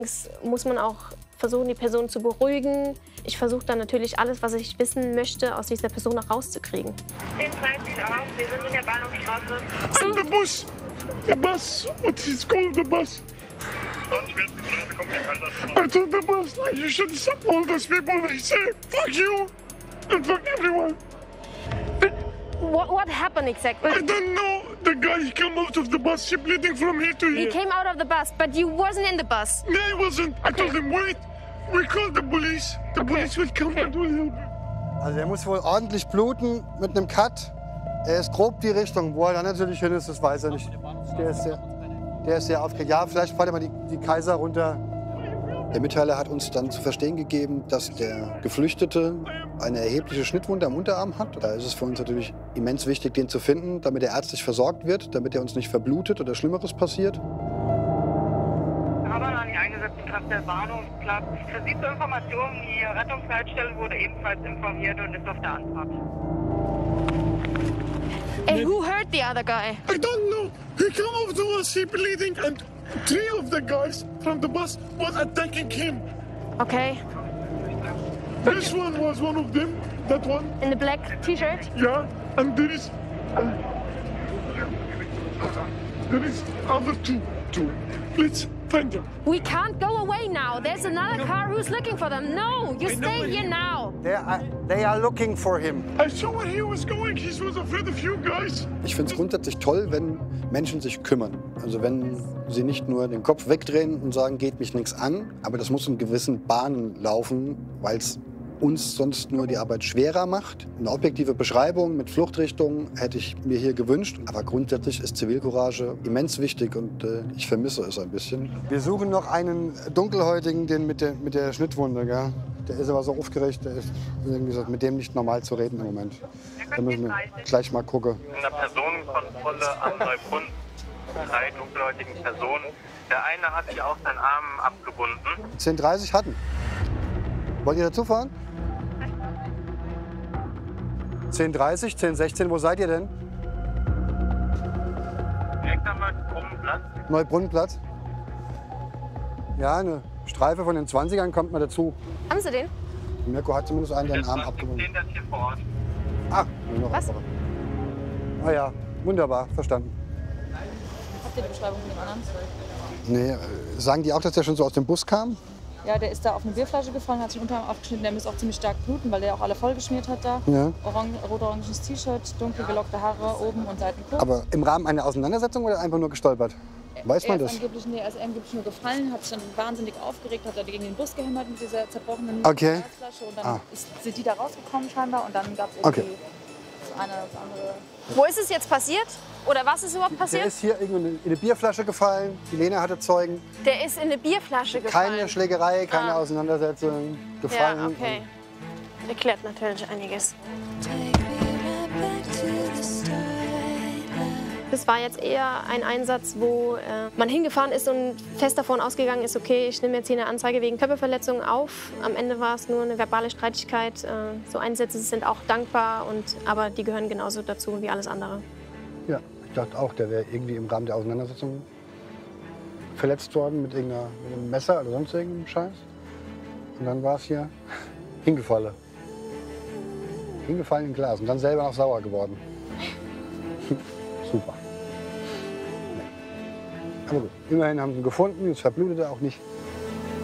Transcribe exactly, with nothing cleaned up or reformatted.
Muss man auch versuchen, die Person zu beruhigen. Ich versuche dann natürlich alles, was ich wissen möchte, aus dieser Person auch rauszukriegen. zehn dreißig auf, wir sind in der Bahnhofstraße. And the bus! The bus! What is called the bus? I told the bus, like, you should stop all those people. They say, fuck you and fuck everyone. What, what happened exactly? I don't know. The guy he came out of the bus, he bleeding from here to He here. came out of the bus, but you wasn't in the bus. No, I wasn't. I told him, wait, we called the police. The Okay. police will come Okay. and will help you. Also er muss wohl ordentlich bluten mit einem Cut. Er ist grob die Richtung, wo er dann natürlich hin ist, das weiß er nicht. Der ist sehr, der ist sehr aufgeregt. Ja, vielleicht fährt er mal die, die Kaiser runter. Der Mitteiler hat uns dann zu verstehen gegeben, dass der Geflüchtete eine erhebliche Schnittwunde am Unterarm hat. Da ist es für uns natürlich immens wichtig, den zu finden, damit er ärztlich versorgt wird, damit er uns nicht verblutet oder Schlimmeres passiert. Aber an die eingesetzten Kräfte der Bahnhofsplatz. Für Sie zur Information, die Rettungsleitstelle wurde ebenfalls informiert und ist auf der Anfahrt. And who hurt the other guy? I don't know. He came up to us, he bleeding, and three of the guys from the bus was attacking him. Okay. This one was one of them, that one, In the black T-shirt? yeah, and there is, uh, there is other two, two. Let's find them. We can't go away now. There's another car who's looking for them. No, you stay here now. They are, they are looking for him. I saw where he was going. He was afraid of you guys. Ich finde es grundsätzlich toll, wenn Menschen sich kümmern. Also wenn sie nicht nur den Kopf wegdrehen und sagen, geht mich nichts an, aber das muss in gewissen Bahnen laufen, weil es uns sonst nur die Arbeit schwerer macht. Eine objektive Beschreibung mit Fluchtrichtung hätte ich mir hier gewünscht. Aber grundsätzlich ist Zivilcourage immens wichtig und äh, ich vermisse es ein bisschen. Wir suchen noch einen Dunkelhäutigen, den mit der, mit der Schnittwunde. Gell? Der ist aber so aufgeregt, der ist irgendwie so, mit dem nicht normal zu reden im Moment. Da müssen wir gleich mal gucken. In der Personenkontrolle am Neubrunnen drei dunkelhäutigen Personen. Der eine hat sich auch seinen Arm abgebunden. zehn dreißig hatten. Wollt ihr dazu fahren? zehn dreißig, zehn sechzehn, wo seid ihr denn? Direkt am Neubrunnenplatz. Neubrunnenplatz. Ja, eine Streife von den zwanzigern kommt mal dazu. Haben Sie den? Mirko hat zumindest einen, der den Arm Den abgebunden das hier vor Ort. hat. Ah, nur noch Was? was? Ah ja, wunderbar, verstanden. Habt ihr die Beschreibung von dem anderen? Nee, äh, sagen die auch, dass der schon so aus dem Bus kam? Ja, der ist da auf eine Bierflasche gefallen, hat sich den Unterarm aufgeschnitten. Der muss auch ziemlich stark bluten, weil der auch alle vollgeschmiert hat da. Ja. Orang rot-oranges T-Shirt, dunkel gelockte Haare oben und Seiten kurz. Aber im Rahmen einer Auseinandersetzung oder einfach nur gestolpert? Weiß man er das? ist angeblich, nee, er ist angeblich nur gefallen, hat sich dann wahnsinnig aufgeregt, hat er gegen den Bus gehämmert mit dieser zerbrochenen Okay. Glasflasche. Und dann Ah. ist, sind die da rausgekommen scheinbar und dann gab es Okay. irgendwie das eine oder das andere. Wo ist es jetzt passiert? Oder was ist überhaupt Der passiert? ist hier irgendwo in eine Bierflasche gefallen. Die Lena hatte Zeugen. Der ist in eine Bierflasche gefallen. Keine Schlägerei, keine Ah. Auseinandersetzung. Gefallen. Ja, okay. Erklärt natürlich einiges. Das war jetzt eher ein Einsatz, wo äh, man hingefahren ist und fest davon ausgegangen ist, okay, ich nehme jetzt hier eine Anzeige wegen Körperverletzung auf. Am Ende war es nur eine verbale Streitigkeit. Äh, so Einsätze sind auch dankbar, und, aber die gehören genauso dazu wie alles andere. Ja, ich dachte auch, der wäre irgendwie im Rahmen der Auseinandersetzung verletzt worden mit, irgendeiner, mit einem Messer oder sonst irgendeinem Scheiß. Und dann war es hier hingefallen. Hingefallen im Glas und dann selber noch sauer geworden. Super. Aber gut, immerhin haben sie ihn gefunden, jetzt verblutet er auch nicht.